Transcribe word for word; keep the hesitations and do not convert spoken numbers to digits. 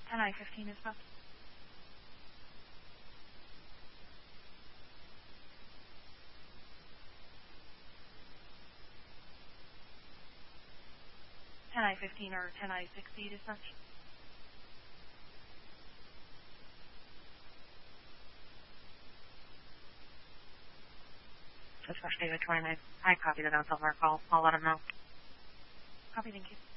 ten I fifteen is booked. ten I fifteen or ten I sixty dispatch. Dispatch David twenty-nine. I copied it on Silver Call. I'll let him know. Copy, thank you.